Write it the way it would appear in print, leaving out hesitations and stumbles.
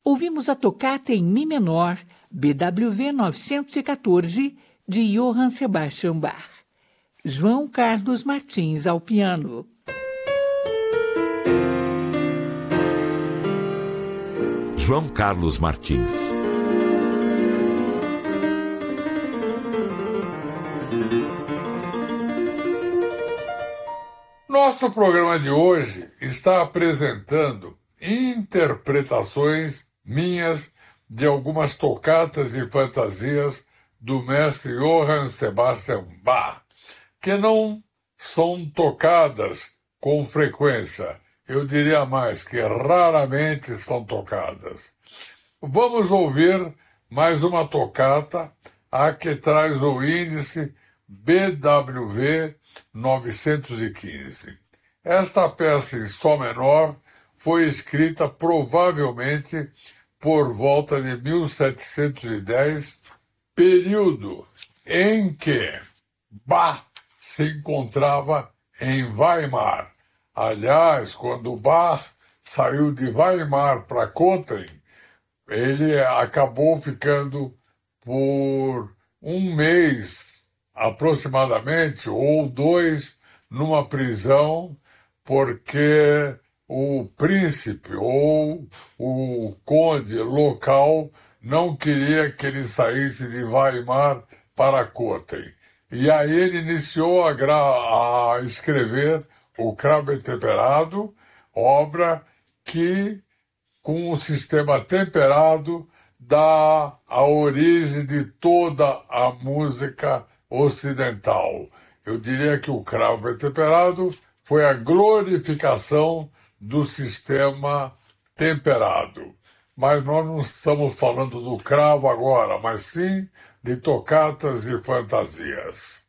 ouvimos a tocata em Mi menor, BWV 914, de Johann Sebastian Bach. João Carlos Martins ao piano. João Carlos Martins. Nosso programa de hoje está apresentando interpretações minhas de algumas tocatas e fantasias do mestre Johann Sebastian Bach, que não são tocadas com frequência. Eu diria mais, que raramente são tocadas. Vamos ouvir mais uma tocata, a que traz o índice BWV 915. Esta peça em Sol menor foi escrita provavelmente por volta de 1710, período em que Bach se encontrava em Weimar. Aliás, quando Bach saiu de Weimar para Cothen, ele acabou ficando por um mês aproximadamente, ou 2, numa prisão, porque o príncipe ou o conde local não queria que ele saísse de Weimar para Cothen. E aí ele iniciou a escrever o Cravo Temperado, obra que, com o sistema temperado, dá a origem de toda a música ocidental. Eu diria que o Cravo Temperado foi a glorificação do sistema temperado. Mas nós não estamos falando do cravo agora, mas sim de tocatas e fantasias.